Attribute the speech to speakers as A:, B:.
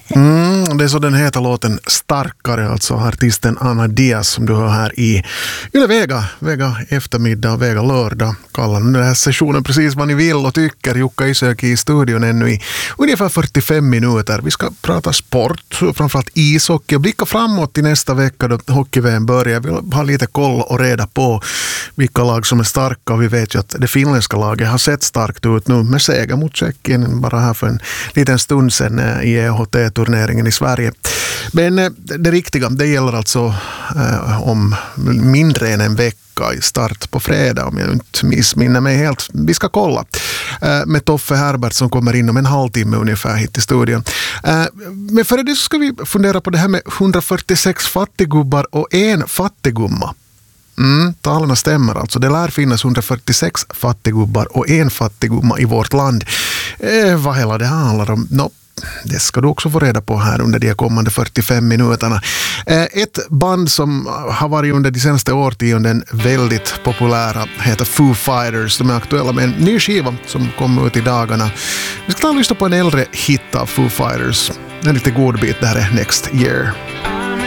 A: Det är så den heter låten Starkare, alltså artisten Ana Diaz som du hör här i Yle Vega eftermiddag, Vega lördag. Kallar den här sessionen precis vad ni vill och tycker. Jukka Isöki i studion ännu i ungefär 45 minuter. Vi ska prata sport, framförallt ishockey och blicka framåt till nästa vecka då hockey-VM börjar. Vi vill ha lite koll och reda på vilka lag som är starka, och vi vet ju att det finländska laget har sett starkt ut nu med seger mot Tjeckien bara här för en liten stund sedan i EHT-turneringen i Sverige. Men det riktiga, det gäller alltså om mindre än en vecka i start på fredag, om jag inte missminner mig helt. Vi ska kolla med Toffe Herbert som kommer in om en halvtimme ungefär hit till studion. Men före det så ska vi fundera på det här med 146 fattigubbar och en fattigumma. Talarna stämmer alltså. Det lär finnas 146 fattigubbar och en fattigumma i vårt land. Vad hela det handlar om? Det ska du också få reda på här under de kommande 45 minuterna. Ett band som har varit under de senaste årtionden väldigt populära heter Foo Fighters. De är aktuella med en ny skiva som kom ut i dagarna. Vi ska ta och lyssna på en äldre hit av Foo Fighters. En lite god bit, det här är Next Year.